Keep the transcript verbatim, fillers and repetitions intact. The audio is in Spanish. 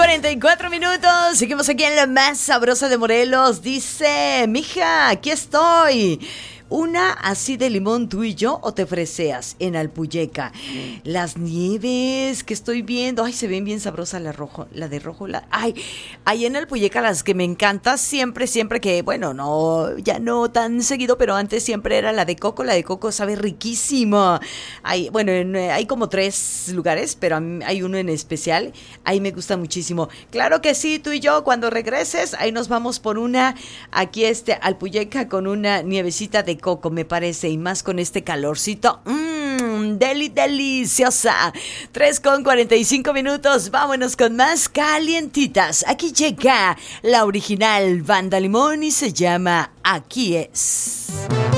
cuarenta y cuatro minutos. Seguimos aquí en la más sabrosa de Morelos. Dice, mija, aquí estoy. Una así de limón tú y yo, o te freseas en Alpuyeca. Las nieves que estoy viendo, ay, se ven bien sabrosas la rojo, la de rojo, la, ay, ahí en Alpuyeca las que me encanta siempre, siempre que, bueno, no, ya no tan seguido, pero antes siempre era la de coco, la de coco sabe riquísimo. Hay, bueno, en, hay como tres lugares, pero a mí hay uno en especial, ahí me gusta muchísimo. Claro que sí, tú y yo, cuando regreses, ahí nos vamos por una, aquí este, Alpuyeca con una nievecita de coco, me parece, y más con este calorcito. Mmm, deli, deliciosa. tres con cuarenta y cinco minutos. Vámonos con más calientitas. Aquí llega la original Banda Limón y se llama Aquí es.